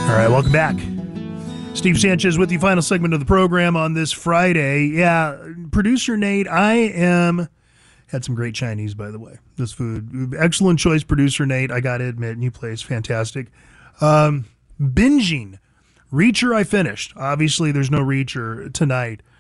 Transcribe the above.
All right, welcome back. Steve Sanchez with the final segment of the program on this Friday. Yeah, producer Nate, had some great Chinese, by the way. This food, excellent choice, producer Nate. I got to admit, new place, fantastic. Binging. Reacher I finished. Obviously, there's no Reacher tonight.